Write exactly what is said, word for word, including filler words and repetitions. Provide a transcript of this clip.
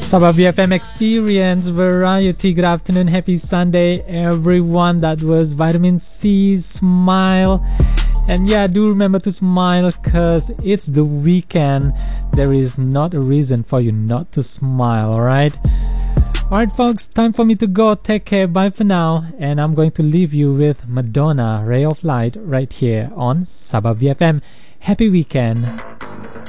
Sabah V F M Experience Variety. Good afternoon, happy Sunday, everyone. That was Vitamin C, Smile. And yeah, do remember to smile because it's the weekend. There is not a reason for you not to smile, alright? Alright, folks, time for me to go. Take care, bye for now. And I'm going to leave you with Madonna, Ray of Light, right here on Sabah V F M. Happy weekend.